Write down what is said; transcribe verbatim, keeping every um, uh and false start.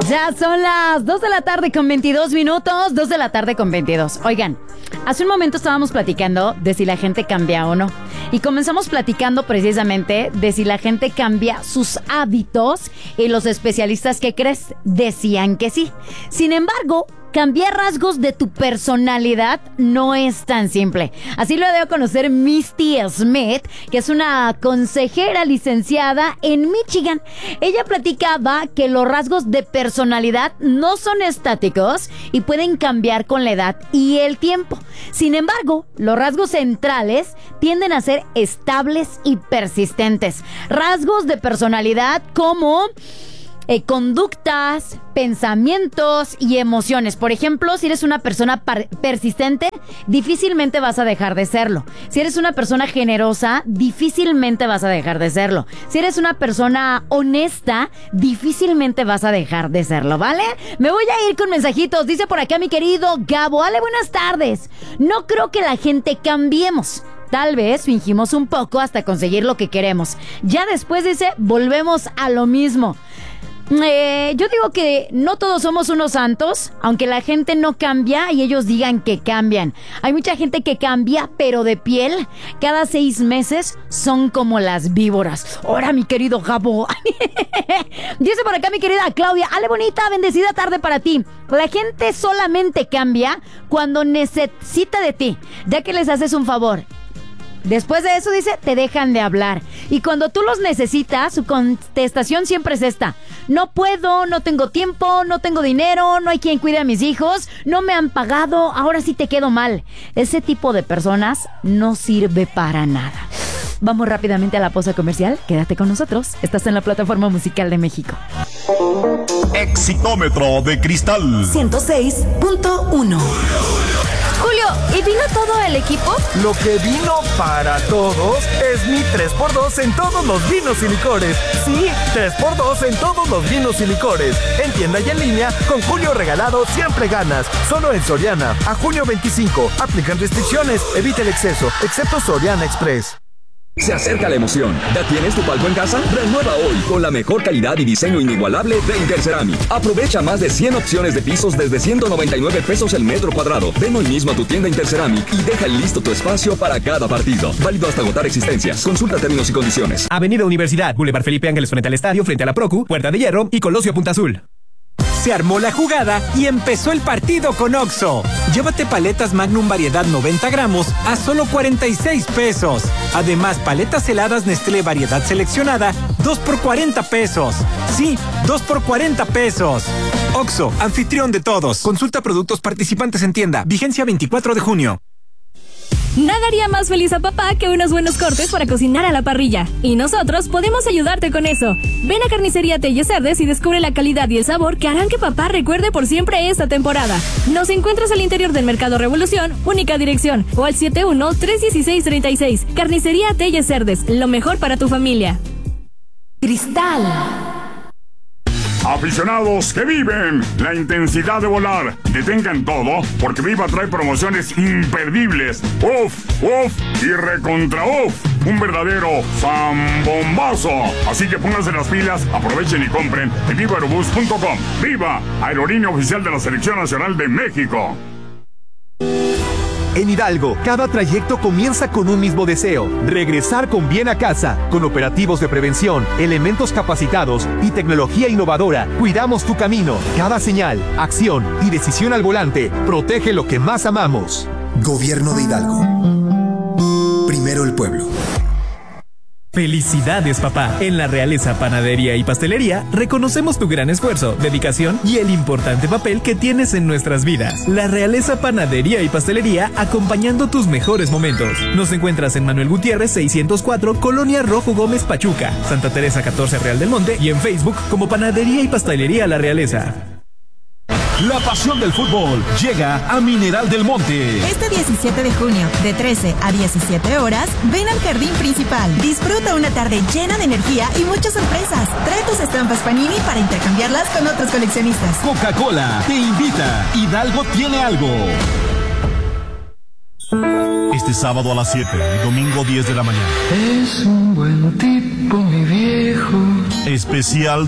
Ya son las dos de la tarde con veintidós minutos, dos de la tarde con veintidós. Oigan, hace un momento estábamos platicando de si la gente cambia o no. Y comenzamos platicando precisamente de si la gente cambia sus hábitos, y los especialistas, ¿qué crees? Decían que sí. Sin embargo, cambiar rasgos de tu personalidad no es tan simple. Así lo dio a conocer Misty Smith, que es una consejera licenciada en Michigan. Ella platicaba que los rasgos de personalidad no son estáticos y pueden cambiar con la edad y el tiempo. Sin embargo, los rasgos centrales tienden a ser estables y persistentes. Rasgos de personalidad como Eh, conductas, pensamientos y emociones. Por ejemplo, si eres una persona par- persistente, difícilmente vas a dejar de serlo. Si eres una persona generosa, difícilmente vas a dejar de serlo. Si eres una persona honesta, difícilmente vas a dejar de serlo, ¿vale? Me voy a ir con mensajitos. Dice por acá mi querido Gabo. Ale, buenas tardes. No creo que la gente cambiemos. Tal vez fingimos un poco hasta conseguir lo que queremos. Ya después, dice, volvemos a lo mismo. Eh, yo digo que no todos somos unos santos, aunque la gente no cambia y ellos digan que cambian. Hay mucha gente que cambia, pero de piel. Cada seis meses son como las víboras. Ahora, mi querido Gabo. Dice por acá mi querida Claudia. Ale, bonita, bendecida tarde para ti. La gente solamente cambia cuando necesita de ti, ya que les haces un favor. Después de eso, dice, te dejan de hablar. Y cuando tú los necesitas, su contestación siempre es esta: no puedo, no tengo tiempo, no tengo dinero, no hay quien cuide a mis hijos, no me han pagado, ahora sí te quedo mal. Ese tipo de personas no sirve para nada. Vamos rápidamente a la pausa comercial. Quédate con nosotros. Estás en la plataforma musical de México. Exitómetro de Cristal ciento seis punto uno. Julio, ¿y vino todo el equipo? Lo que vino para todos es mi tres por dos en todos los vinos y licores. Sí, tres por dos en todos los vinos y licores. En tienda y en línea, con Julio regalado siempre ganas. Solo en Soriana. A junio veinticinco. Aplican restricciones. Evita el exceso. Excepto Soriana Express. Se acerca la emoción. ¿Ya tienes tu palco en casa? Renueva hoy con la mejor calidad y diseño inigualable de Interceramic. Aprovecha más de cien opciones de pisos desde ciento noventa y nueve pesos el metro cuadrado. Ven hoy mismo a tu tienda Interceramic y deja listo tu espacio para cada partido. Válido hasta agotar existencias. Consulta términos y condiciones. Avenida Universidad, Boulevard Felipe Ángeles frente al estadio, frente a la Procu, Puerta de Hierro y Colosio Punta Azul. Se armó la jugada y empezó el partido con Oxxo. Llévate paletas Magnum variedad noventa gramos a solo cuarenta y seis pesos. Además, paletas heladas Nestlé variedad seleccionada, dos por cuarenta pesos. Sí, dos por cuarenta pesos. Oxxo, anfitrión de todos. Consulta productos participantes en tienda. Vigencia veinticuatro de junio. Nada haría más feliz a papá que unos buenos cortes para cocinar a la parrilla. Y nosotros podemos ayudarte con eso. Ven a Carnicería Telles Cerdes y descubre la calidad y el sabor que harán que papá recuerde por siempre esta temporada. Nos encuentras al interior del Mercado Revolución, única dirección, o al siete uno, tres uno seis, tres seis. Carnicería Telles Cerdes, lo mejor para tu familia. Cristal. Aficionados que viven la intensidad de volar, detengan todo, porque Viva trae promociones imperdibles. Uf, uf y recontra uf. Un verdadero zambombazo. Así que pónganse las pilas, aprovechen y compren en viva aerobús punto com. Viva, aerolínea oficial de la Selección Nacional de México. En Hidalgo, cada trayecto comienza con un mismo deseo: regresar con bien a casa. Con operativos de prevención, elementos capacitados y tecnología innovadora, cuidamos tu camino. Cada señal, acción y decisión al volante protege lo que más amamos. Gobierno de Hidalgo. Primero el pueblo. ¡Felicidades, papá! En la Realeza Panadería y Pastelería reconocemos tu gran esfuerzo, dedicación y el importante papel que tienes en nuestras vidas. La Realeza Panadería y Pastelería, acompañando tus mejores momentos. Nos encuentras en Manuel Gutiérrez seiscientos cuatro, Colonia Rojo Gómez, Pachuca, Santa Teresa catorce, Real del Monte, y en Facebook como Panadería y Pastelería La Realeza. La pasión del fútbol llega a Mineral del Monte. Este diecisiete de junio, de trece a diecisiete horas, ven al Jardín Principal. Disfruta una tarde llena de energía y muchas sorpresas. Trae tus estampas Panini para intercambiarlas con otros coleccionistas. Coca-Cola te invita. Hidalgo tiene algo. Este sábado a las siete y domingo diez de la mañana. Es un buen tipo, mi viejo. Especial